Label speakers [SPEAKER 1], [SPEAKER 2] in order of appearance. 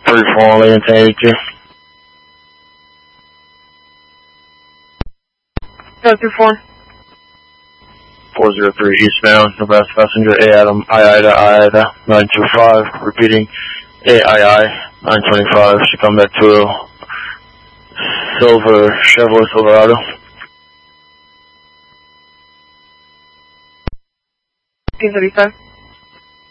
[SPEAKER 1] 3-4, Lane 1082.
[SPEAKER 2] 3-4.
[SPEAKER 1] 403 eastbound, Nebraska passenger, AIDA 925, repeating, AII 925, should come back to Silver Chevrolet Silverado.
[SPEAKER 2] 35.